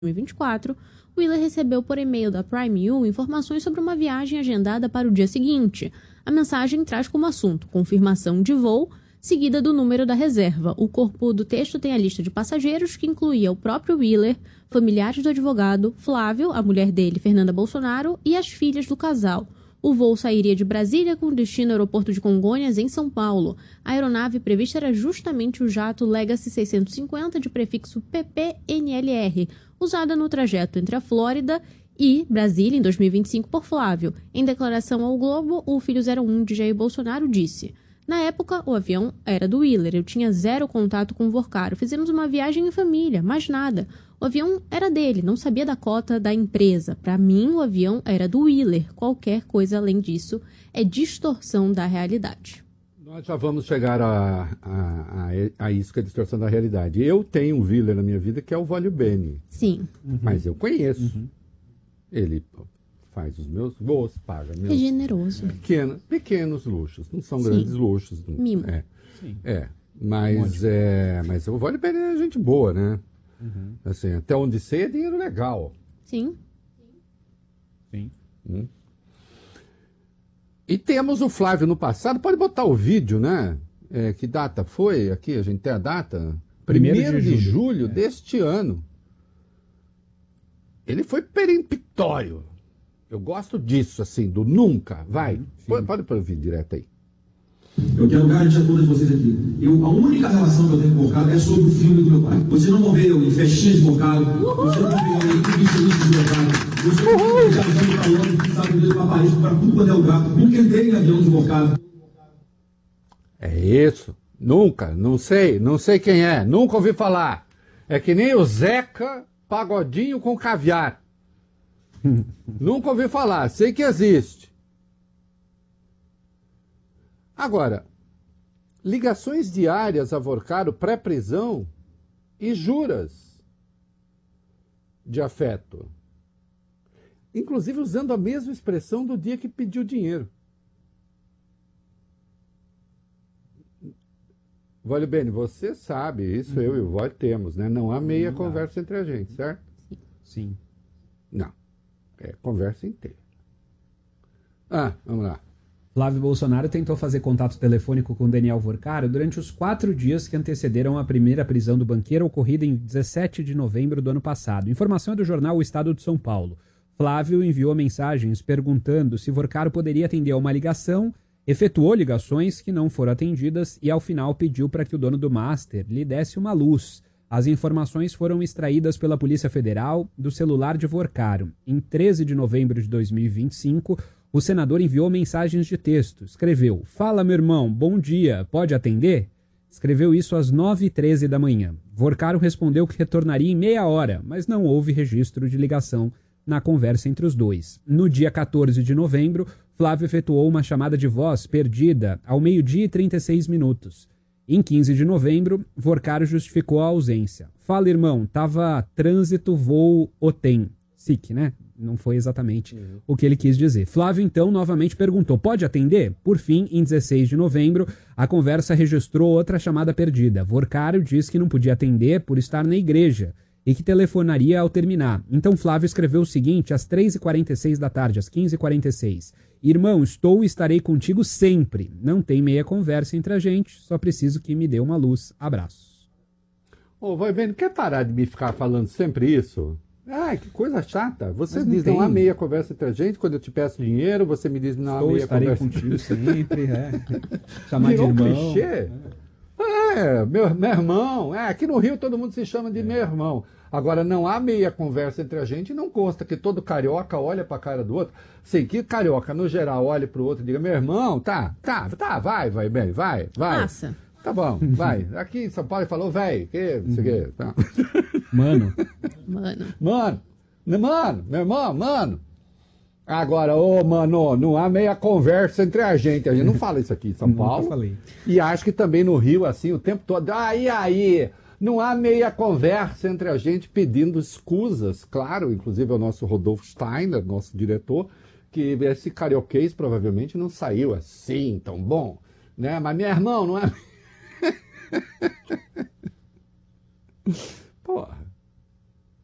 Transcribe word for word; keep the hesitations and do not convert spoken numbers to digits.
e vinte e quatro, Wheeler recebeu por e-mail da Prime U informações sobre uma viagem agendada para o dia seguinte. A mensagem traz como assunto confirmação de voo, seguida do número da reserva. O corpo do texto tem a lista de passageiros, que incluía o próprio Wheeler, familiares do advogado, Flávio, a mulher dele, Fernanda Bolsonaro, e as filhas do casal. O voo sairia de Brasília com destino ao aeroporto de Congonhas, em São Paulo. A aeronave prevista era justamente o jato Legacy seiscentos e cinquenta de prefixo P P N L R, usada no trajeto entre a Flórida e Brasília em dois mil e vinte e cinco por Flávio. Em declaração ao Globo, o filho zero um de Jair Bolsonaro disse: "Na época, o avião era do Wheeler. Eu tinha zero contato com o Vorcaro. Fizemos uma viagem em família, mais nada. O avião era dele, não sabia da cota da empresa. Para mim, o avião era do Wheeler. Qualquer coisa além disso é distorção da realidade." Nós já vamos chegar a, a, a, a isso, que é a distorção da realidade. Eu tenho um Wheeler na minha vida que é o Vólio Bene. Sim. Uhum. Mas eu conheço. Uhum. Ele faz os meus voos, paga meus é generoso. Pequeno, pequenos luxos. Não são Sim. grandes luxos. Mimo. É, Sim. é. Mas, é, mas o Vólio Bene é gente boa, né? Uhum. Assim, até onde sei é dinheiro legal. Sim. Sim. Hum. E temos o Flávio no passado. Pode botar o vídeo, né? É, que data foi? Aqui a gente tem a data. Primeiro, Primeiro de, de julho, julho é. deste ano. Ele foi peremptório. Eu gosto disso, assim, do nunca. Vai. Uhum, pode, pode pôr o vídeo direto aí. Eu quero garantir a todos vocês aqui. Eu, a única relação que eu tenho com o Vorcaro é sobre o filme do meu pai. Você não vão ver eu em festinha de Vorcaro, você não vão ver eu em entrevista de Vorcaro, você não vão ver eu viajando para Londres, sabe, dele para Paris, para tudo quanto é lugar. Nunca entrei em avião de Vorcaro. É isso. Nunca. Não sei. Não sei quem é. Nunca ouvi falar. É que nem o Zeca Pagodinho com caviar. Nunca ouvi falar. Sei que existe. Agora, ligações diárias a Vorcaro pré-prisão e juras de afeto. Inclusive usando a mesma expressão do dia que pediu dinheiro. Vólio Bene, você sabe, isso uhum. eu e o Vólio temos, né? Não há meia Não conversa dá. entre a gente, certo? Sim. Não. É conversa inteira. Ah, vamos lá. Flávio Bolsonaro tentou fazer contato telefônico com Daniel Vorcaro durante os quatro dias que antecederam a primeira prisão do banqueiro, ocorrida em dezessete de novembro do ano passado. Informação é do jornal O Estado de São Paulo. Flávio enviou mensagens perguntando se Vorcaro poderia atender a uma ligação, efetuou ligações que não foram atendidas e, ao final, pediu para que o dono do Master lhe desse uma luz. As informações foram extraídas pela Polícia Federal do celular de Vorcaro. Em treze de novembro de dois mil e vinte e cinco, o senador enviou mensagens de texto. Escreveu: "Fala, meu irmão, bom dia, pode atender?" Escreveu isso às nove e treze da manhã. Vorcaro respondeu que retornaria em meia hora, mas não houve registro de ligação na conversa entre os dois. No dia quatorze de novembro, Flávio efetuou uma chamada de voz perdida ao meio-dia e trinta e seis minutos. Em quinze de novembro, Vorcaro justificou a ausência. "Fala, irmão, tava trânsito, voo, Otem." S I C, né? Não foi exatamente uhum. o que ele quis dizer. Flávio, então, novamente perguntou: "Pode atender?" Por fim, em dezesseis de novembro, a conversa registrou outra chamada perdida. Vorcaro disse que não podia atender por estar na igreja e que telefonaria ao terminar. Então Flávio escreveu o seguinte às três e quarenta e seis da tarde, às quinze e quarenta e seis. "Irmão, estou e estarei contigo sempre. Não tem meia conversa entre a gente, só preciso que me dê uma luz. Abraços." Ô, vai vendo, quer parar de me ficar falando sempre isso? Ai, que coisa chata. Você Mas diz, não, não há tem. meia conversa entre a gente. Quando eu te peço dinheiro, você me diz, não há Estou, meia estarei conversa. contigo sempre, é. Chamar Virou de um irmão. clichê. É, é meu, meu irmão. É, aqui no Rio todo mundo se chama de é. meu irmão. Agora, não há meia conversa entre a gente e não consta que todo carioca olha pra cara do outro. Sim, que carioca, no geral, olhe pro outro e diga, meu irmão, tá, tá, tá, vai, vai, bem, vai, vai. Passa. Tá bom, vai. Aqui em São Paulo ele falou, velho, que, não sei o quê. Tá. Mano. Mano. Mano. Mano, meu irmão, mano. Agora, ô, mano, não há meia conversa entre a gente. A gente não fala isso aqui em São Nunca Paulo. Falei. E acho que também no Rio, assim, o tempo todo. Aí, aí, não há meia conversa entre a gente pedindo escusas. Claro, inclusive é o nosso Rodolfo Steiner, nosso diretor, que esse carioquês provavelmente não saiu assim tão bom, né? Mas, meu irmão, não é... Porra.